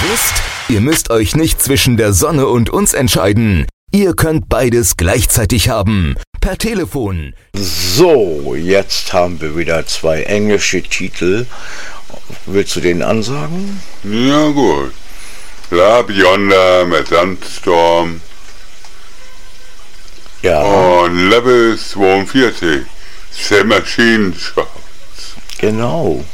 ist, ihr müsst euch nicht zwischen der Sonne und uns entscheiden. Ihr könnt beides gleichzeitig haben. Per Telefon. So, jetzt haben wir wieder 2 englische Titel. Willst du den ansagen? Ja gut. Love Yonder mit Sandstorm. Ja. Und Level 42. The Machine Shop. Genau.